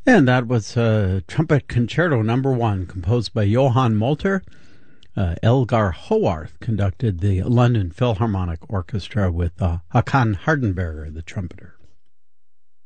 And that was Trumpet Concerto Number 1, composed by Johann Molter. Elgar Howarth conducted the London Philharmonic Orchestra with Hakan Hardenberger, the trumpeter.